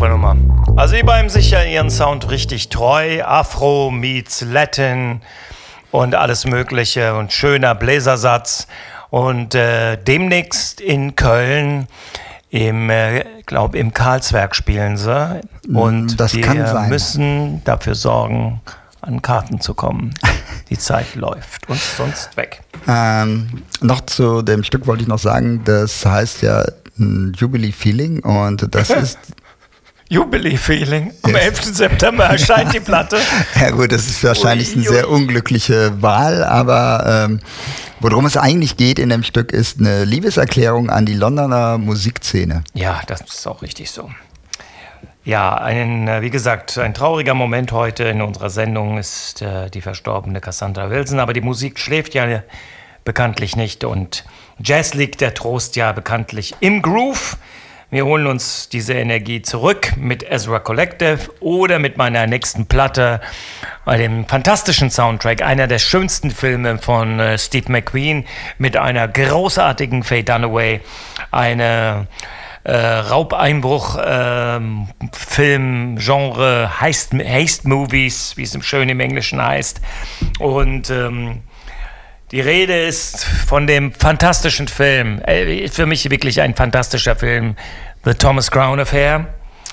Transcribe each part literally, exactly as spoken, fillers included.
super Nummer. Also die bleiben sicher ihren Sound richtig treu. Afro meets Latin und alles Mögliche und schöner Bläsersatz. Und äh, demnächst in Köln im, äh, glaube im Karlswerk spielen sie. Und das wir kann sein. müssen dafür sorgen, an Karten zu kommen. Die Zeit läuft uns sonst weg. Ähm, noch zu dem Stück wollte ich noch sagen, das heißt ja Jubilee Feeling und das ist Jubilee Feeling. Am Yes. elften September erscheint die Platte. Ja gut, das ist wahrscheinlich Ui, eine sehr ui. unglückliche Wahl, aber ähm, worum es eigentlich geht in dem Stück ist eine Liebeserklärung an die Londoner Musikszene. Ja, das ist auch richtig so. Ja, ein, äh, wie gesagt, ein trauriger Moment heute in unserer Sendung ist äh, die verstorbene Cassandra Wilson. Aber die Musik schläft ja bekanntlich nicht und Jazz liegt der Trost ja bekanntlich im Groove. Wir holen uns diese Energie zurück mit Ezra Collective oder mit meiner nächsten Platte, bei dem fantastischen Soundtrack, einer der schönsten Filme von äh, Steve McQueen mit einer großartigen Faye Dunaway, eine Äh, Raubeinbruch-Film, ähm, Genre, Heist, Heist-Movies, wie es im schön im Englischen heißt. Und ähm, die Rede ist von dem fantastischen Film, äh, für mich wirklich ein fantastischer Film, The Thomas Crown Affair.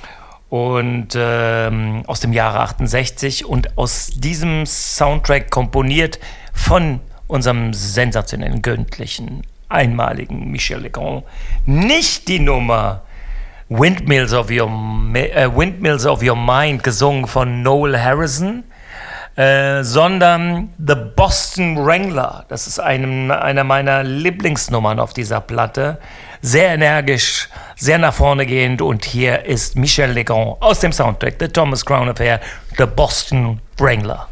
Und ähm, aus dem Jahre achtundsechzig und aus diesem Soundtrack komponiert von unserem sensationellen, göttlichen, einmaligen Michel Legrand. Nicht die Nummer Windmills of Your, äh, Windmills of Your Mind, gesungen von Noel Harrison, äh, sondern The Boston Wrangler. Das ist einem, einer meiner Lieblingsnummern auf dieser Platte. Sehr energisch, sehr nach vorne gehend. Und hier ist Michel Legrand aus dem Soundtrack The Thomas Crown Affair, The Boston Wrangler.